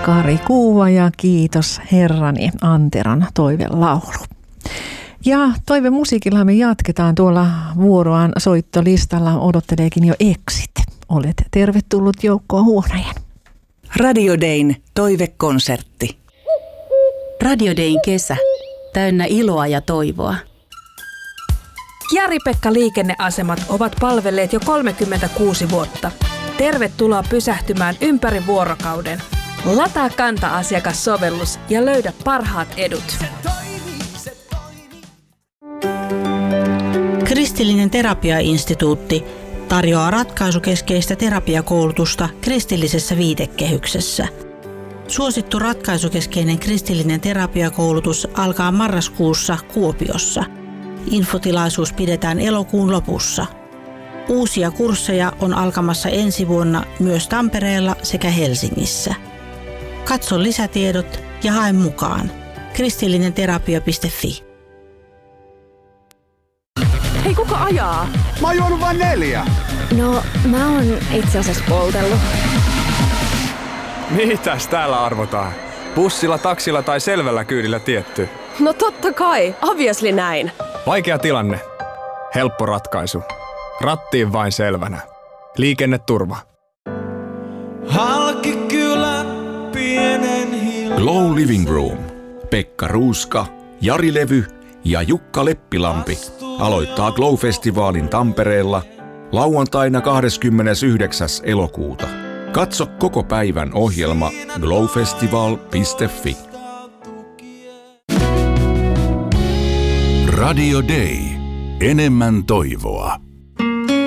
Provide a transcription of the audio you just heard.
Kari Kuuva ja Kiitos Herrani Anteran toivelaulu. Ja toivemusiikilla me jatketaan tuolla vuoroaan soittolistalla. Odotteleekin jo Exit. Olet tervetullut joukkoon huonajan. Radio Dayn toivekonsertti. Radio Dayn kesä. Täynnä iloa ja toivoa. Jari-Pekka liikenneasemat ovat palvelleet jo 36 vuotta. Tervetuloa pysähtymään ympäri vuorokauden. Lataa Kanta-asiakassovellus ja löydä parhaat edut. Kristillinen terapiainstituutti tarjoaa ratkaisukeskeistä terapiakoulutusta kristillisessä viitekehyksessä. Suosittu ratkaisukeskeinen kristillinen terapiakoulutus alkaa marraskuussa Kuopiossa. Infotilaisuus pidetään elokuun lopussa. Uusia kursseja on alkamassa ensi vuonna myös Tampereella sekä Helsingissä. Katso lisätiedot ja hae mukaan. kristillinenterapia.fi. Hei, kuka ajaa? Mä oon juonut vain 4. No, mä oon itse asiassa poltellut. Mitäs täällä arvotaan? Bussilla, taksilla tai selvällä kyydillä tietty? No totta kai, obviously näin. Vaikea tilanne. Helppo ratkaisu. Rattiin vain selvänä. Liikenneturva. Halkikylä, pienen Glow Living Room. Pekka Ruuska, Jari Levy ja Jukka Leppilampi aloittaa Glow-festivaalin Tampereella lauantaina 29. elokuuta. Katso koko päivän ohjelma glowfestival.fi. Radio Day. Enemmän toivoa.